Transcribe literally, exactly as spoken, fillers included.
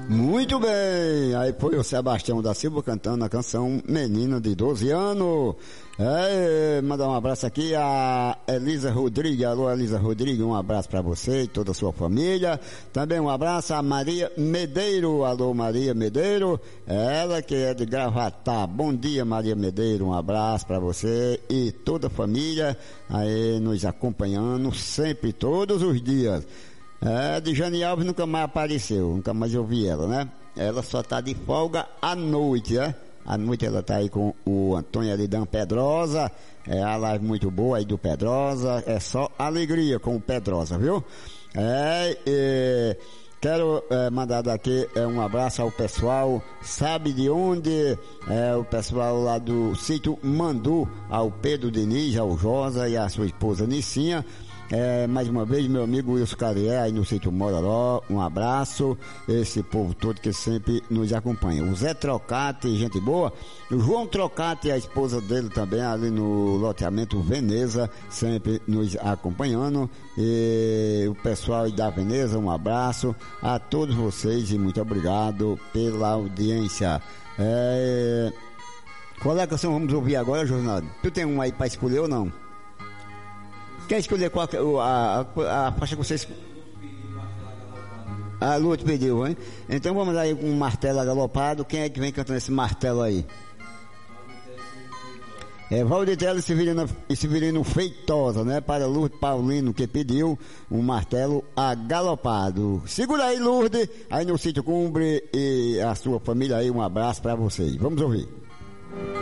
Muito bem, aí foi o Sebastião da Silva cantando a canção Menina de doze anos. É, mandar um abraço aqui a Elisa Rodrigues. Alô, Elisa Rodrigues, um abraço para você e toda a sua família. Também um abraço a Maria Medeiro. Alô, Maria Medeiro, ela que é de Gravatá. Bom dia, Maria Medeiro, um abraço para você e toda a família aí nos acompanhando sempre, todos os dias. É, de Jane Alves nunca mais apareceu, nunca mais ouvi ela, né? Ela só tá de folga à noite, né? À noite ela tá aí com o Antônio Elidan Pedrosa, é a live muito boa aí do Pedrosa, é só alegria com o Pedrosa, viu? É, é quero é, mandar daqui é, um abraço ao pessoal, sabe de onde? É, o pessoal lá do sítio Mandu, ao Pedro Diniz, ao Josa e a sua esposa Nicinha. É, mais uma vez, meu amigo Wilson Carié, aí no sítio Mororó, um abraço, esse povo todo que sempre nos acompanha. O Zé Trocati, gente boa, o João Trocati, a esposa dele também, ali no loteamento Veneza, sempre nos acompanhando, e o pessoal aí da Veneza, um abraço a todos vocês e muito obrigado pela audiência. É... Qual é a canção que vamos ouvir agora, Jornal? Tu tem um aí pra escolher ou não? Quer escolher qual a, a, a faixa que vocês... A Lute pediu, hein? Então vamos aí com um martelo agalopado. Quem é que vem cantando esse martelo aí? É Valditelo e Severino, e Severino Feitosa, né? Para Lourdes Paulino, que pediu um martelo agalopado. Segura aí, Lourdes, aí no sítio Cumbre, e a sua família aí, um abraço para vocês. Vamos ouvir.